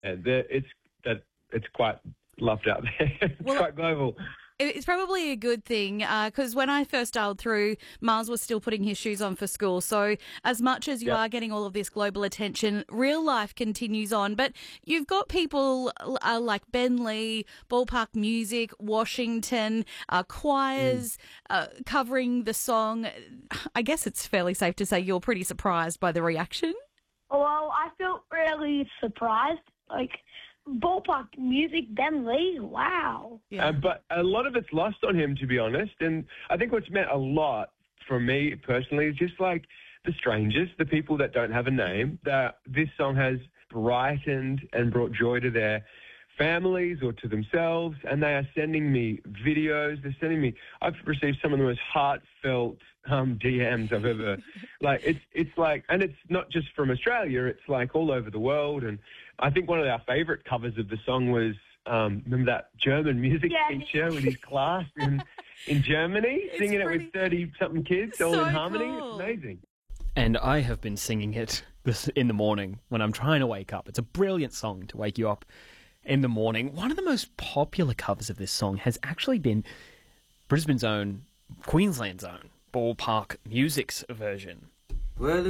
it's quite loved out there. It's quite global. It's probably a good thing because when I first dialed through, Mars was still putting his shoes on for school. So as much as you are getting all of this global attention, real life continues on. But you've got people like Ben Lee, Ballpark Music, Washington, choirs covering the song. I guess it's fairly safe to say you're pretty surprised by the reaction. Well, I felt really surprised. Ballpark Music, Ben Lee, wow. Yeah. But a lot of it's lost on him, to be honest. And I think what's meant a lot for me personally is just like the strangers, the people that don't have a name, that this song has brightened and brought joy to their families or to themselves. And they are sending me videos. I've received some of the most heartfelt DMs I've ever, and it's not just from Australia, it's like all over the world. And I think one of our favourite covers of the song was, remember that German music teacher with his class in Germany, singing it with 30-something kids all in harmony? Cool. It's amazing. And I have been singing it in the morning when I'm trying to wake up. It's a brilliant song to wake you up in the morning. One of the most popular covers of this song has actually been Brisbane's own, Queensland's own, Ballpark Music's version. Well,